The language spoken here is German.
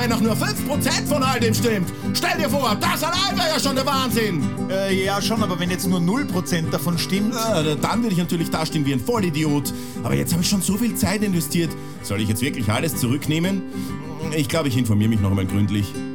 wenn noch nur 5% von all dem stimmt. Stell dir vor, das allein wäre ja schon der Wahnsinn. Ja schon, aber wenn jetzt nur 0% davon stimmt... Dann würde ich natürlich dastehen wie ein Vollidiot. Aber jetzt habe ich schon so viel Zeit investiert. Soll ich jetzt wirklich alles zurücknehmen? Ich glaube, ich informiere mich noch einmal gründlich.